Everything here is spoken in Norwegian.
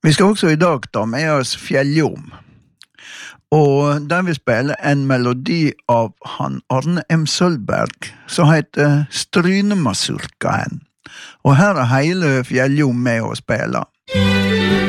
Vi skal også i dag ta med oss Fjelljom, og der vi spiller en melodi av han Arne M. Sølberg, som heter Strynemasurkaen. Og her er hele Fjelljom med å spille.